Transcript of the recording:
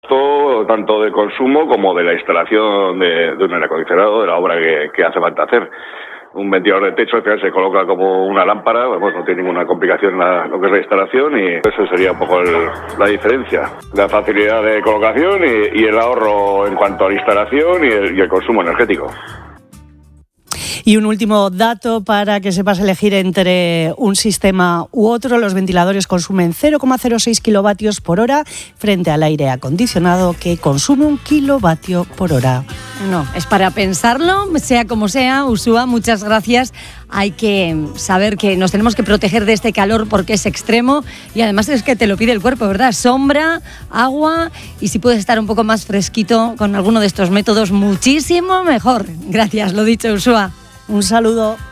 costo tanto de consumo como de la instalación de un aire acondicionado, de la obra que hace falta hacer. Un ventilador de techo que se coloca como una lámpara, pues no tiene ninguna complicación en lo que es la instalación, y eso sería un poco la diferencia. La facilidad de colocación y el ahorro en cuanto a la instalación y el consumo energético. Y un último dato para que sepas elegir entre un sistema u otro. Los ventiladores consumen 0,06 kilovatios por hora frente al aire acondicionado, que consume 1 kilovatio por hora. No, es para pensarlo, sea como sea. Uxue, muchas gracias. Hay que saber que nos tenemos que proteger de este calor porque es extremo y además es que te lo pide el cuerpo, ¿verdad? Sombra, agua, y si puedes estar un poco más fresquito con alguno de estos métodos, muchísimo mejor. Gracias, lo dicho, Uxue. Un saludo.